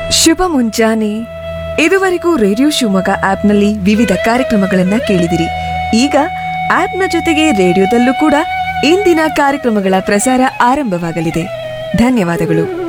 ಶುಭ ಮುಂಜಾನೆ. ಇದುವರೆಗೂ ರೇಡಿಯೋ ಶಿವಮೊಗ್ಗ ಆಪ್ನಲ್ಲಿ ವಿವಿಧ ಕಾರ್ಯಕ್ರಮಗಳನ್ನ ಕೇಳಿದಿರಿ. ಈಗ ಆಪ್ನ ಜೊತೆಗೆ ರೇಡಿಯೋದಲ್ಲೂ ಕೂಡ ಇಂದಿನ ಕಾರ್ಯಕ್ರಮಗಳ ಪ್ರಸಾರ ಆರಂಭವಾಗಲಿದೆ. ಧನ್ಯವಾದಗಳು.